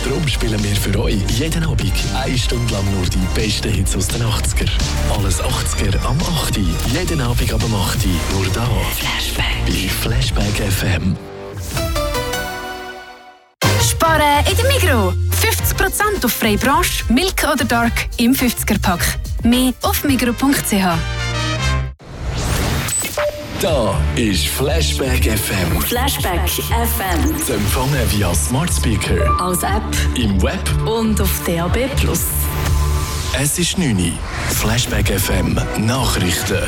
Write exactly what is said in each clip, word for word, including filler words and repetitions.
Darum spielen wir für euch jeden Abend eine Stunde lang nur die besten Hits aus den achtziger. Alles achtziger am acht. Jeden Abend ab dem acht. Nur da. Flashback. Bei Flashback F M. Sparen in der Migros. fünfzig Prozent auf Freie Branche, Milk oder Dark im fünfziger-Pack. Mehr auf migros punkt c h. Da ist Flashback F M. Flashback F M. Zu empfangen via Smart Speaker, Als App im Web und auf D A B plus. Es ist neun Uhr. Flashback F M Nachrichten.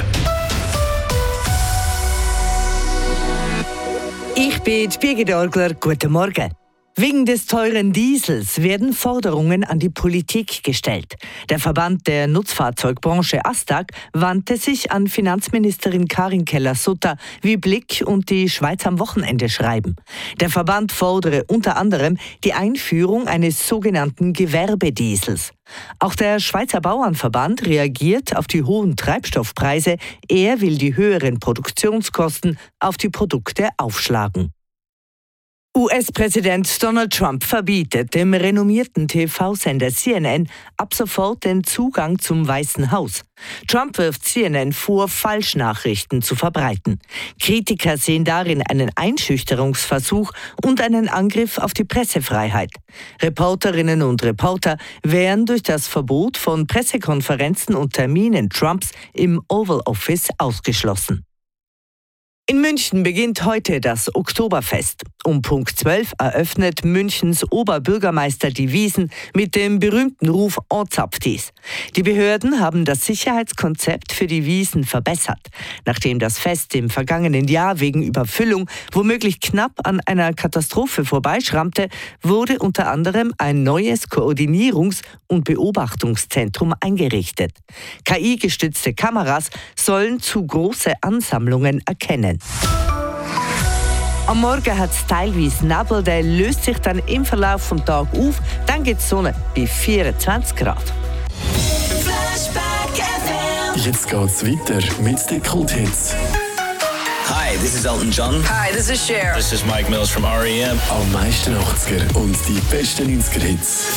Ich bin Birgit Orgler. Guten Morgen. Wegen des teuren Diesels werden Forderungen an die Politik gestellt. Der Verband der Nutzfahrzeugbranche ASTAG wandte sich an Finanzministerin Karin Keller-Sutter, wie Blick und die Schweiz am Wochenende schreiben. Der Verband fordere unter anderem die Einführung eines sogenannten Gewerbediesels. Auch der Schweizer Bauernverband reagiert auf die hohen Treibstoffpreise. Er will die höheren Produktionskosten auf die Produkte aufschlagen. U S-Präsident Donald Trump verbietet dem renommierten T V-Sender C N N ab sofort den Zugang zum Weißen Haus. Trump wirft C N N vor, Falschnachrichten zu verbreiten. Kritiker sehen darin einen Einschüchterungsversuch und einen Angriff auf die Pressefreiheit. Reporterinnen und Reporter wären durch das Verbot von Pressekonferenzen und Terminen Trumps im Oval Office ausgeschlossen. In München beginnt heute das Oktoberfest. Um Punkt zwölf eröffnet Münchens Oberbürgermeister die Wiesn mit dem berühmten Ruf "On zapft dies". Die Behörden haben das Sicherheitskonzept für die Wiesn verbessert. Nachdem das Fest im vergangenen Jahr wegen Überfüllung womöglich knapp an einer Katastrophe vorbeischrammte, wurde unter anderem ein neues Koordinierungs- und Beobachtungszentrum eingerichtet. K I-gestützte Kameras sollen zu große Ansammlungen erkennen. Am Morgen hat es teilweise Nebel, der löst sich dann im Verlauf des Tages auf. Dann gibt es Sonne bei vierundzwanzig Grad. Jetzt geht's weiter mit den Kulthits. Hi, this is Elton John. Hi, this is Cher. This is Mike Mills from R E M. Am meisten achtziger und die besten neunziger Hits.